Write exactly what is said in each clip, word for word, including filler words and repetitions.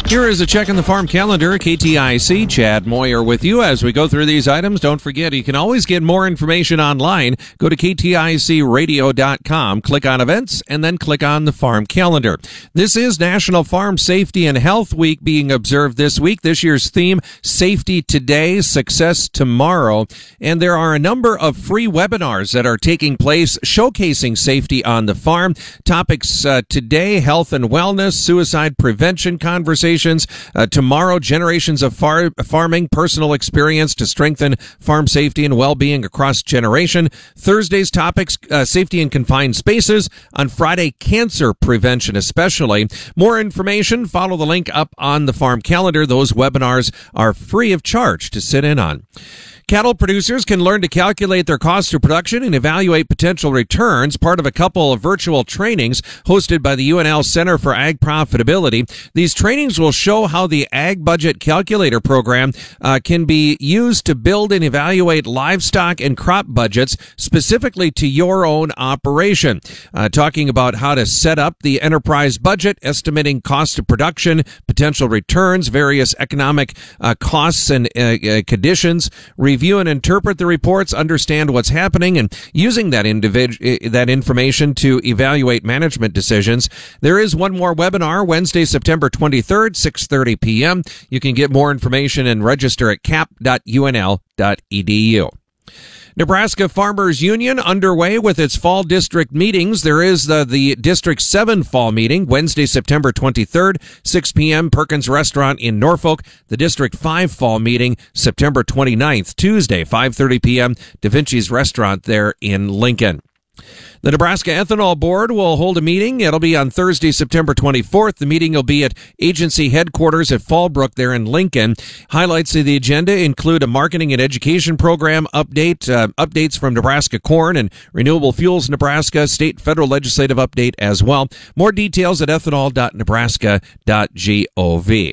Here is a check on the farm calendar. K T I C, Chad Moyer with you. As we go through these items, don't forget you can always get more information online. Go to K T I C radio dot com, click on events, and then click on the farm calendar. This is National Farm Safety and Health Week being observed this week. This year's theme, Safety Today, Success Tomorrow. And there are a number of free webinars that are taking place showcasing safety on the farm. Topics uh, today, health and wellness, suicide prevention conversations. Uh, tomorrow, generations of far- farming, personal experience to strengthen farm safety and well-being across generation. Thursday's topics, uh, safety in confined spaces. On Friday, cancer prevention especially. More information, follow the link up on the farm calendar. Those webinars are free of charge to sit in on. Cattle producers can learn to calculate their cost of production and evaluate potential returns, part of a couple of virtual trainings hosted by the U N L Center for Ag Profitability. These trainings will show how the Ag Budget Calculator program uh, can be used to build and evaluate livestock and crop budgets specifically to your own operation. Uh, talking about how to set up the enterprise budget, estimating cost of production, potential returns, various economic uh, costs and uh, uh, conditions, review and interpret the reports, understand what's happening, and using that individ- that information to evaluate management decisions. There is one more webinar, Wednesday, September twenty-third, six thirty p.m. You can get more information and register at cap dot U N L dot E D U. Nebraska Farmers Union underway with its fall district meetings. There is the, the District seven fall meeting, Wednesday, September twenty-third, six p.m., Perkins Restaurant in Norfolk. The District five fall meeting, September twenty-ninth, Tuesday, five thirty p.m., Da Vinci's Restaurant there in Lincoln. The Nebraska Ethanol Board will hold a meeting. It'll be on Thursday, September twenty-fourth. The meeting will be at agency headquarters at Fallbrook there in Lincoln. Highlights of the agenda include a marketing and education program update, uh, updates from Nebraska Corn and Renewable Fuels Nebraska, state federal legislative update as well. More details at ethanol dot nebraska dot gov.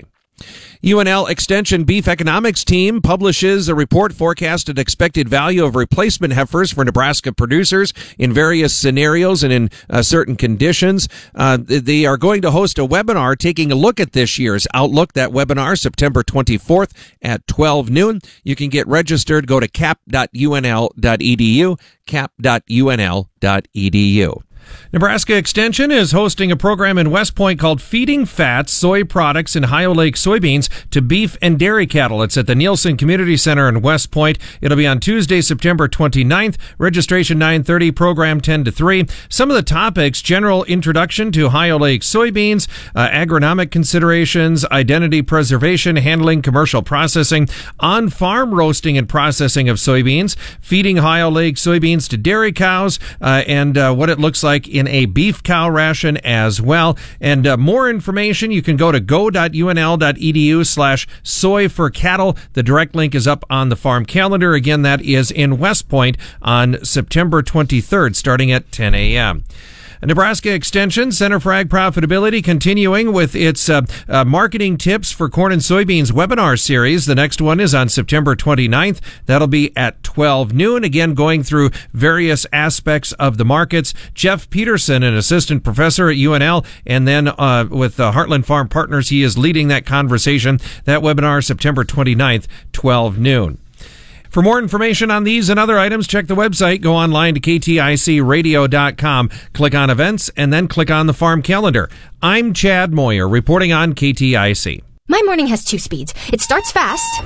U N L Extension Beef Economics Team publishes a report forecasted expected value of replacement heifers for Nebraska producers in various scenarios and in uh, certain conditions. Uh, they are going to host a webinar taking a look at this year's outlook. That webinar, September twenty-fourth at twelve noon. You can get registered. Go to cap dot U N L dot E D U, cap dot U N L dot E D U. Nebraska Extension is hosting a program in West Point called Feeding Fats, Soy Products, and Ohio Lake Soybeans to Beef and Dairy Cattle. It's at the Nielsen Community Center in West Point. It'll be on Tuesday, September twenty-ninth. Registration nine thirty, program ten to three. Some of the topics: general introduction to Ohio Lake soybeans, uh, agronomic considerations, identity preservation, handling, commercial processing, on-farm roasting and processing of soybeans, feeding Ohio Lake soybeans to dairy cows, uh, and uh, what it looks like in a beef cow ration as well. And uh, more information, you can go to go dot U N L dot E D U slash soy for cattle. The direct link is up on the farm calendar. Again, that is in West Point on September twenty-third, starting at ten a.m. Nebraska Extension Center for Ag Profitability continuing with its uh, uh, marketing tips for corn and soybeans webinar series. The next one is on September twenty-ninth. That'll be at twelve noon. Again, going through various aspects of the markets. Jeff Peterson, an assistant professor at U N L, and then uh, with uh, Heartland Farm Partners, he is leading that conversation. That webinar, September twenty-ninth, twelve noon. For more information on these and other items, check the website. Go online to K T I C radio dot com. Click on events and then click on the farm calendar. I'm Chad Moyer reporting on K T I C. My morning has two speeds. It starts fast.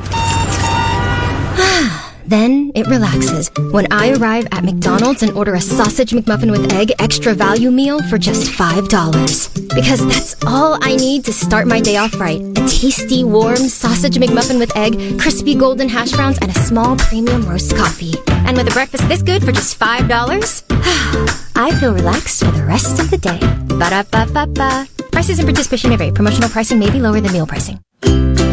Then it relaxes when I arrive at McDonald's and order a sausage McMuffin with egg extra value meal for just five dollars. Because that's all I need to start my day off right. A tasty, warm sausage McMuffin with egg, crispy golden hash browns, and a small premium roast coffee. And with a breakfast this good for just five dollars, I feel relaxed for the rest of the day. Ba-da-ba-ba-ba. Prices and participation may vary. Promotional pricing may be lower than meal pricing.